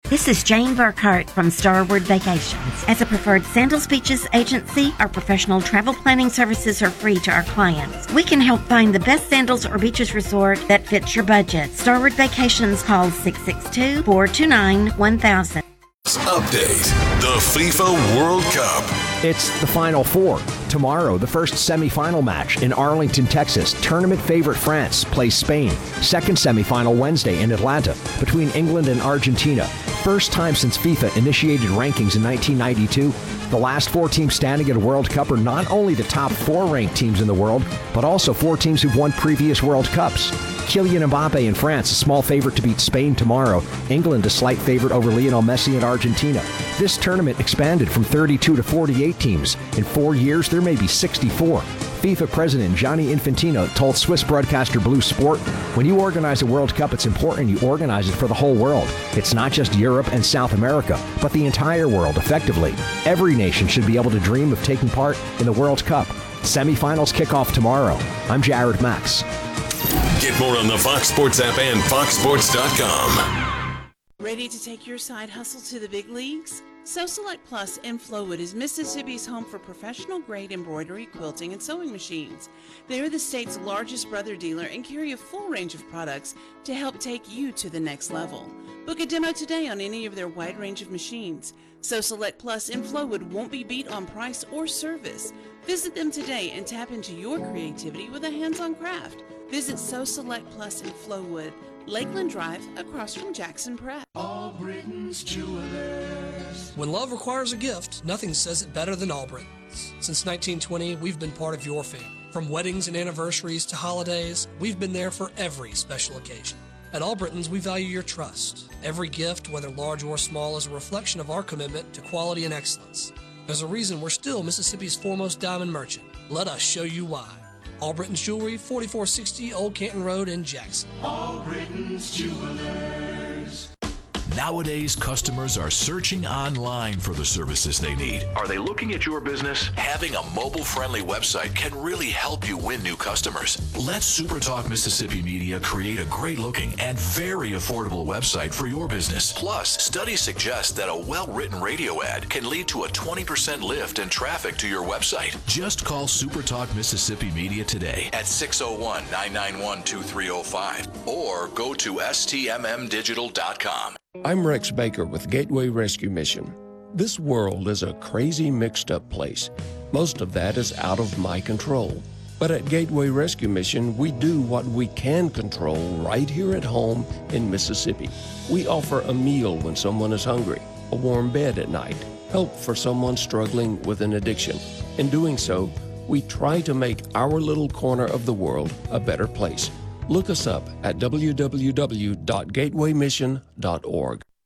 This is Jane Burkhart from Starward Vacations. As a preferred Sandals Beaches agency, our professional travel planning services are free to our clients. We can help find the best Sandals or beaches resort that fits your budget. Starward Vacations, call 662-429-1000. Update the FIFA World Cup. It's the Final Four. Tomorrow, the first semifinal match in Arlington, Texas. Tournament favorite France plays Spain. Second semifinal Wednesday in Atlanta between England and Argentina. First time since FIFA initiated rankings in 1992. The last 4 teams standing at a World Cup are not only the top 4 ranked teams in the world, but also 4 teams who've won previous World Cups. Kylian Mbappe in France, a small favorite to beat Spain tomorrow. England, a slight favorite over Lionel Messi and Argentina. This tournament expanded from 32 to 48 teams. In 4 years, there may be 64. FIFA President Gianni Infantino told Swiss broadcaster Blue Sport, "When you organize a World Cup, it's important you organize it for the whole world. It's not just Europe and South America, but the entire world, effectively. Every nation should be able to dream of taking part in the World Cup." Semifinals kick off tomorrow. I'm Jared Max. Get more on the Fox Sports app and foxsports.com. Ready to take your side hustle to the big leagues? Sew Select Plus in Flowood is Mississippi's home for professional-grade embroidery, quilting, and sewing machines. They are the state's largest brother dealer and carry a full range of products to help take you to the next level. Book a demo today on any of their wide range of machines. Sew Select Plus in Flowood won't be beat on price or service. Visit them today and tap into your creativity with a hands-on craft. Visit Sew Select Plus in Flowood, Lakeland Drive, across from Jackson Prep. Albriton's Jewelers. When love requires a gift, nothing says it better than Albriton's. Since 1920, we've been part of your family. From weddings and anniversaries to holidays, we've been there for every special occasion. At Albriton's, we value your trust. Every gift, whether large or small, is a reflection of our commitment to quality and excellence. There's a reason we're still Mississippi's foremost diamond merchant. Let us show you why. Albriton's Jewelry, 4460 Old Canton Road in Jackson. Albriton's Jewelers. Nowadays, customers are searching online for the services they need. Are they looking at your business? Having a mobile-friendly website can really help you win new customers. Let SuperTalk Mississippi Media create a great-looking and very affordable website for your business. Plus, studies suggest that a well-written radio ad can lead to a 20% lift in traffic to your website. Just call SuperTalk Mississippi Media today at 601-991-2305 or go to stmmdigital.com. I'm Rex Baker with Gateway Rescue Mission. This world is a crazy, mixed-up place. Most of that is out of my control. But at Gateway Rescue Mission, we do what we can control right here at home in Mississippi. We offer a meal when someone is hungry, a warm bed at night, help for someone struggling with an addiction. In doing so, we try to make our little corner of the world a better place. Look us up at www.gatewaymission.org.